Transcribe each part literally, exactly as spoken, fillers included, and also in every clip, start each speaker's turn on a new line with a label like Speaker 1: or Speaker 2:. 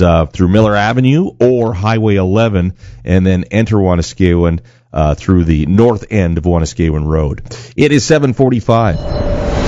Speaker 1: uh, through Miller Avenue or Highway eleven, and then enter Wanuskewin uh, through the north end of Wanuskewin Road. It is seven forty-five.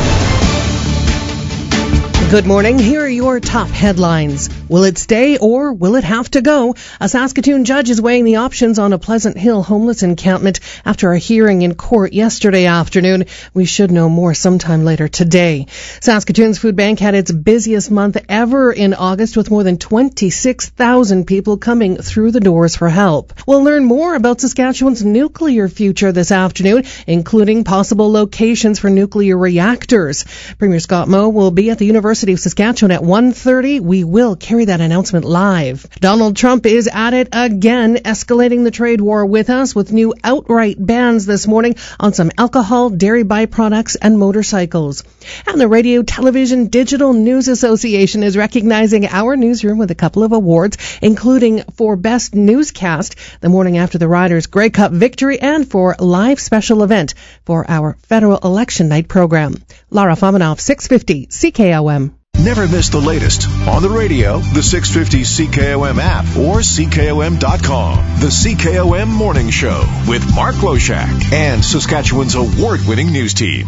Speaker 2: Good morning. Here are your top headlines. Will it stay or will it have to go? A Saskatoon judge is weighing the options on a Pleasant Hill homeless encampment after a hearing in court yesterday afternoon. We should know more sometime later today. Saskatoon's food bank had its busiest month ever in August, with more than twenty-six thousand people coming through the doors for help. We'll learn more about Saskatchewan's nuclear future this afternoon, including possible locations for nuclear reactors. Premier Scott Moe will be at the University of Saskatchewan at one thirty. We will carry that announcement live. Donald Trump is at it again, escalating the trade war with us with new outright bans this morning on some alcohol, dairy byproducts, and motorcycles. And the Radio Television Digital News Association is recognizing our newsroom with a couple of awards, including for Best Newscast the morning after the Riders' Grey Cup victory and for Live Special Event for our Federal Election Night program. Lara Fominov, six fifty C K O M.
Speaker 3: Never miss the latest on the radio, the six fifty C K O M app, or C K O M dot com. The C K O M Morning Show with Mark Loshak and Saskatchewan's award-winning news team.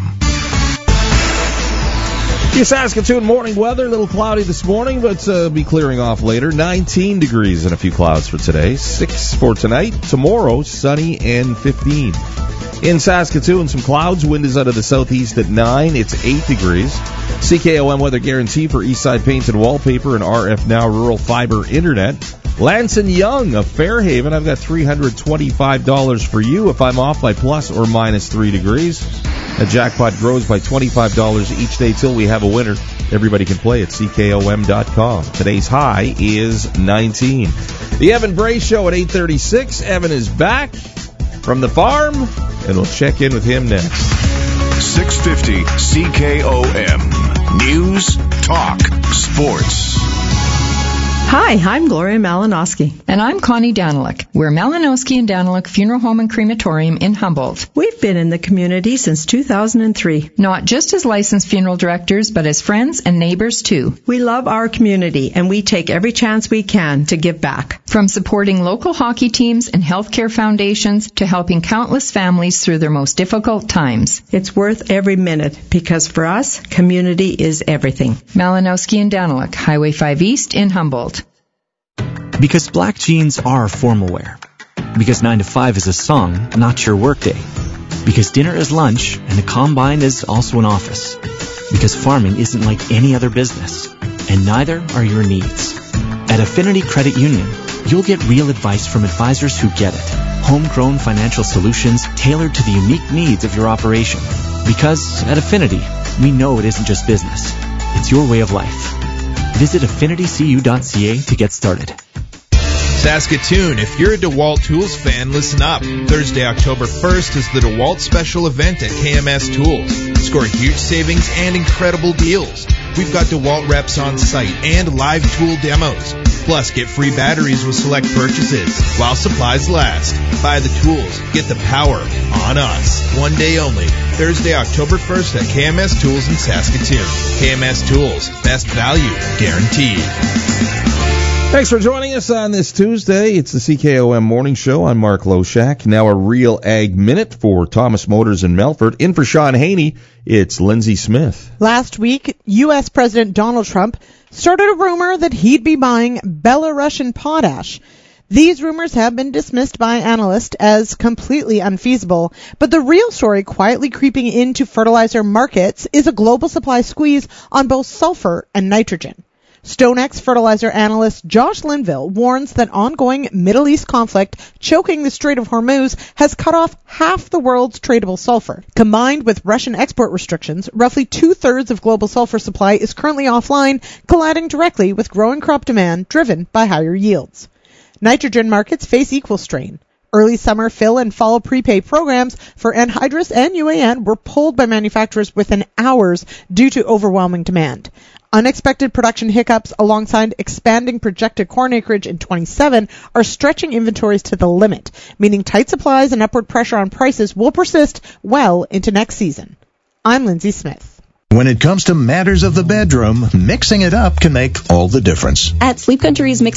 Speaker 1: Your Saskatoon morning weather, a little cloudy this morning, but uh, be clearing off later. nineteen degrees and a few clouds for today. six for tonight. Tomorrow, sunny and fifteen. In Saskatoon, some clouds. Wind is out of the southeast at nine. It's eight degrees. C K O M weather guarantee for Eastside Paint and Wallpaper and R F Now Rural Fiber Internet. Lance and Young of Fairhaven. I've got three hundred twenty-five dollars for you if I'm off by plus or minus three degrees. A jackpot grows by twenty-five dollars each day till we have a winner. Everybody can play at C K O M dot com. Today's high is nineteen. The Evan Bray Show at eight thirty-six. Evan is back from the farm, and we'll check in with him next.
Speaker 3: six fifty C K O M. News, talk, sports.
Speaker 4: Hi, I'm Gloria Malinowski.
Speaker 5: And I'm Connie Daniluk. We're Malinowski and Daniluk Funeral Home and Crematorium in Humboldt.
Speaker 4: We've been in the community since two thousand three.
Speaker 5: Not just as licensed funeral directors, but as friends and neighbors too.
Speaker 4: We love our community, and we take every chance we can to give back.
Speaker 5: From supporting local hockey teams and healthcare foundations to helping countless families through their most difficult times.
Speaker 4: It's worth every minute, because for us, community is everything.
Speaker 5: Malinowski and Daniluk, Highway five East in Humboldt.
Speaker 6: Because black jeans are formal wear. Because nine to five is a song, not your workday. Because dinner is lunch, and the combine is also an office. Because farming isn't like any other business, and neither are your needs. At Affinity Credit Union, you'll get real advice from advisors who get it. Homegrown financial solutions tailored to the unique needs of your operation. Because at Affinity, we know it isn't just business. It's your way of life. Visit affinity c u dot c a to get started.
Speaker 7: Saskatoon, if you're a DeWalt Tools fan, listen up. Thursday, October first is the DeWalt special event at K M S Tools. Score huge savings and incredible deals. We've got DeWalt reps on site and live tool demos. Plus, get free batteries with select purchases while supplies last. Buy the tools. Get the power on us. One day only. Thursday, October first at K M S Tools in Saskatoon. K M S Tools. Best value guaranteed.
Speaker 1: Thanks for joining us on this Tuesday. It's the C K O M Morning Show. I'm Mark Loshak. Now a real ag minute for Thomas Motors in Melfort. In for Sean Haney, it's Lindsay Smith.
Speaker 8: Last week, U S President Donald Trump started a rumor that he'd be buying Belarusian potash. These rumors have been dismissed by analysts as completely unfeasible, but the real story quietly creeping into fertilizer markets is a global supply squeeze on both sulfur and nitrogen. StoneX fertilizer analyst Josh Linville warns that ongoing Middle East conflict choking the Strait of Hormuz has cut off half the world's tradable sulfur. Combined with Russian export restrictions, roughly two-thirds of global sulfur supply is currently offline, colliding directly with growing crop demand driven by higher yields. Nitrogen markets face equal strain. Early summer fill and fall prepay programs for anhydrous and U A N were pulled by manufacturers within hours due to overwhelming demand. Unexpected production hiccups alongside expanding projected corn acreage in twenty-seven are stretching inventories to the limit, meaning tight supplies and upward pressure on prices will persist well into next season. I'm Lindsay Smith.
Speaker 3: When it comes to matters of the bedroom, mixing it up can make all the difference.
Speaker 9: At Sleep Country's Mix